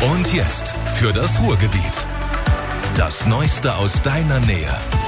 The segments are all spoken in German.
Und jetzt für das Ruhrgebiet. Das Neueste aus deiner Nähe.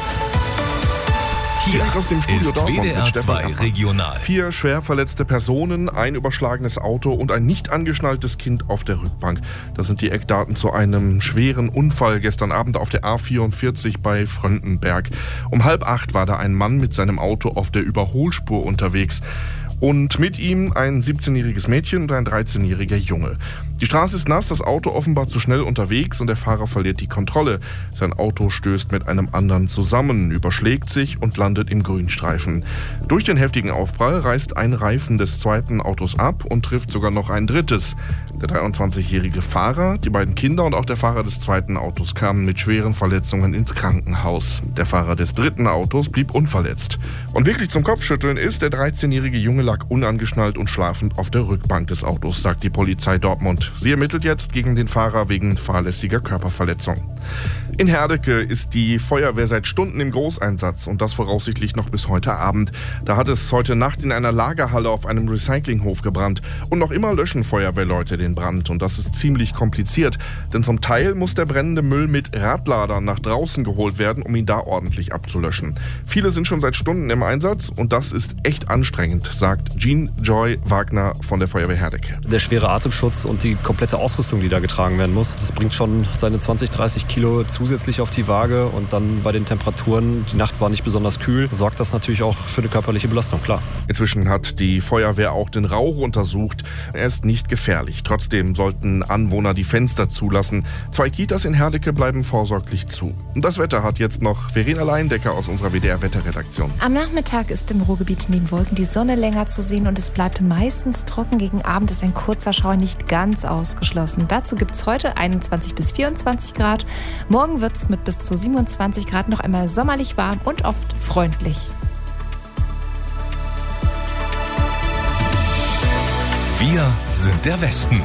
Hier aus dem Studio ist Dortmund WDR 2 Regional. 4 schwer verletzte Personen, ein überschlagenes Auto und ein nicht angeschnalltes Kind auf der Rückbank. Das sind die Eckdaten zu einem schweren Unfall gestern Abend auf der A44 bei Fröndenberg. Um 7:30 war da ein Mann mit seinem Auto auf der Überholspur unterwegs. Und mit ihm ein 17-jähriges Mädchen und ein 13-jähriger Junge. Die Straße ist nass, das Auto offenbar zu schnell unterwegs und der Fahrer verliert die Kontrolle. Sein Auto stößt mit einem anderen zusammen, überschlägt sich und landet im Grünstreifen. Durch den heftigen Aufprall reißt ein Reifen des zweiten Autos ab und trifft sogar noch ein drittes. Der 23-jährige Fahrer, die beiden Kinder und auch der Fahrer des zweiten Autos kamen mit schweren Verletzungen ins Krankenhaus. Der Fahrer des dritten Autos blieb unverletzt. Und wirklich zum Kopfschütteln ist, der 13-jährige Junge lag unangeschnallt und schlafend auf der Rückbank des Autos, sagt die Polizei Dortmund. Sie ermittelt jetzt gegen den Fahrer wegen fahrlässiger Körperverletzung. In Herdecke ist die Feuerwehr seit Stunden im Großeinsatz und das voraussichtlich noch bis heute Abend. Da hat es heute Nacht in einer Lagerhalle auf einem Recyclinghof gebrannt. Und noch immer löschen Feuerwehrleute den Brand und das ist ziemlich kompliziert, denn zum Teil muss der brennende Müll mit Radladern nach draußen geholt werden, um ihn da ordentlich abzulöschen. Viele sind schon seit Stunden im Einsatz und das ist echt anstrengend, sagt Jean Joy Wagner von der Feuerwehr Herdecke. Der schwere Atemschutz und die komplette Ausrüstung, die da getragen werden muss, das bringt schon seine 20-30 Kilo zusätzlich auf die Waage und dann bei den Temperaturen, die Nacht war nicht besonders kühl, sorgt das natürlich auch für eine körperliche Belastung, klar. Inzwischen hat die Feuerwehr auch den Rauch untersucht. Er ist nicht gefährlich. Trotzdem sollten Anwohner die Fenster zulassen. 2 Kitas in Herdecke bleiben vorsorglich zu. Und das Wetter hat jetzt noch Verena Leindecker aus unserer WDR-Wetterredaktion. Am Nachmittag ist im Ruhrgebiet neben Wolken die Sonne länger zu sehen und es bleibt meistens trocken. Gegen Abend ist ein kurzer Schauer nicht ganz ausgeschlossen. Dazu gibt es heute 21 bis 24 Grad. Morgen wird es mit bis zu 27 Grad noch einmal sommerlich warm und oft freundlich. Wir sind der Westen.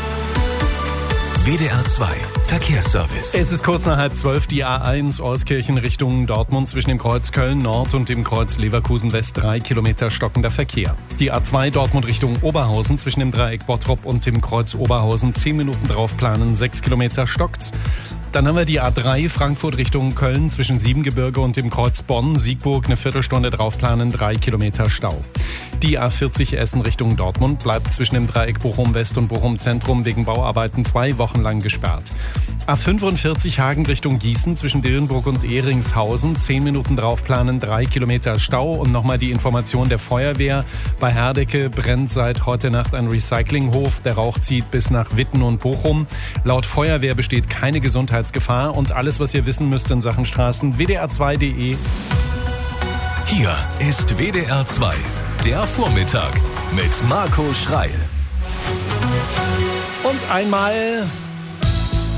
WDR 2 Verkehrsservice. Es ist kurz nach 11:30, die A1 Euskirchen Richtung Dortmund zwischen dem Kreuz Köln Nord und dem Kreuz Leverkusen West 3 Kilometer stockender Verkehr. Die A2 Dortmund Richtung Oberhausen zwischen dem Dreieck Bottrop und dem Kreuz Oberhausen 10 Minuten draufplanen, 6 Kilometer stockt's. Dann haben wir die A3 Frankfurt Richtung Köln zwischen Siebengebirge und dem Kreuz Bonn-Siegburg eine Viertelstunde draufplanen, 3 Kilometer Stau. Die A40 Essen Richtung Dortmund bleibt zwischen dem Dreieck Bochum West und Bochum Zentrum wegen Bauarbeiten 2 Wochen lang gesperrt. A45 Hagen Richtung Gießen zwischen Dillenburg und Ehringshausen 10 Minuten draufplanen, 3 Kilometer Stau. Und nochmal die Information der Feuerwehr. Bei Herdecke brennt seit heute Nacht ein Recyclinghof. Der Rauch zieht bis nach Witten und Bochum. Laut Feuerwehr besteht keine Gesundheitsgefahr. Und alles, was ihr wissen müsst in Sachen Straßen, wdr2.de. Hier ist WDR 2, der Vormittag mit Marco Schreil. Und einmal